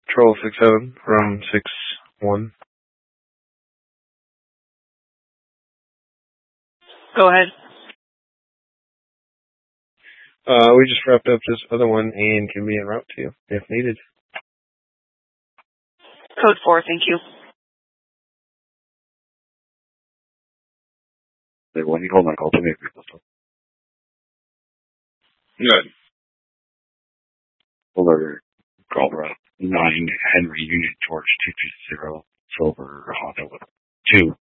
Troll 67 from 6-1. Go ahead. We just wrapped up this other one and can be en route to you if needed. Code 4, thank you. When you hold my call to me, Good. Fuller, Cobra, 9, Henry, Unit George 220, Silver, Honda with 2.